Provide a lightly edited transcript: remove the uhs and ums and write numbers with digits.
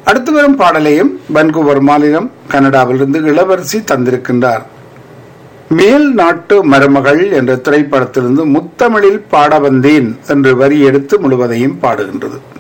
அடுத்து வரும் பாடலையும் வன்கூவர் மாநிலம் கனடாவிலிருந்து இளவரசி தந்திருக்கின்றார். மேல் நாட்டு மருமகள் என்ற திரைப்படத்திலிருந்து முத்தமிழில் பாட வந்தேன் என்று வரி எடுத்து முழுவதையும் பாடுகின்றது.